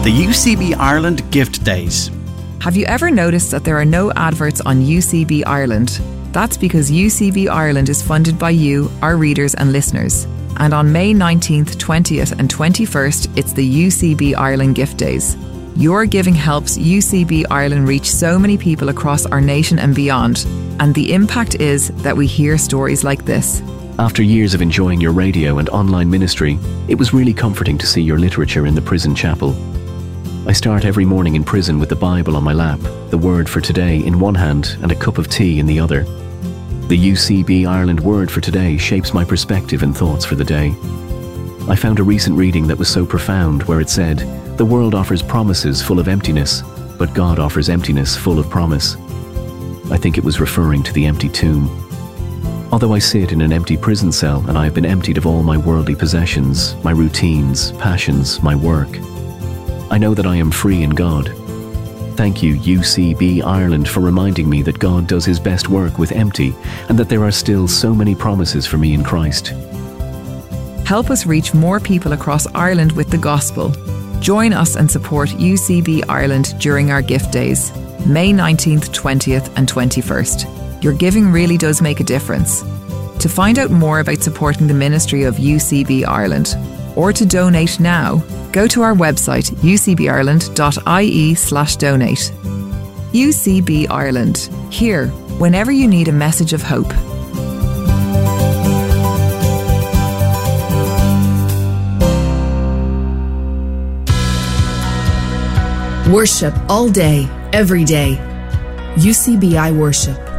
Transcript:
The UCB Ireland Gift Days. Have you ever noticed that there are no adverts on UCB Ireland? That's because UCB Ireland is funded by you, our readers and listeners. And on May 19th, 20th and 21st, it's the UCB Ireland Gift Days. Your giving helps UCB Ireland reach so many people across our nation and beyond. And the impact is that we hear stories like this. After years of enjoying your radio and online ministry, it was really comforting to see your literature in the prison chapel. I start every morning in prison with the Bible on my lap, the Word for Today in one hand and a cup of tea in the other. The UCB Ireland Word for Today shapes my perspective and thoughts for the day. I found a recent reading that was so profound where it said, "The world offers promises full of emptiness, but God offers emptiness full of promise." I think it was referring to the empty tomb. Although I sit in an empty prison cell and I have been emptied of all my worldly possessions, my routines, passions, my work, I know that I am free in God. Thank you, UCB Ireland, for reminding me that God does his best work with empty and that there are still so many promises for me in Christ. Help us reach more people across Ireland with the gospel. Join us and support UCB Ireland during our gift days, May 19th, 20th and 21st. Your giving really does make a difference. To find out more about supporting the ministry of UCB Ireland, or to donate now, go to our website ucbireland.ie/donate. UCB Ireland, here whenever you need a message of hope. Worship all day, every day. UCBI Worship.